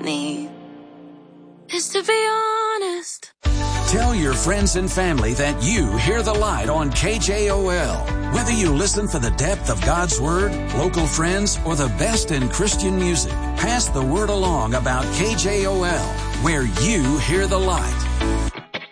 need is to be honest. Tell your friends and family that you hear the light on KJOL. Whether you listen for the depth of God's Word, local friends, or the best in Christian music, pass the word along about KJOL, where you hear the light.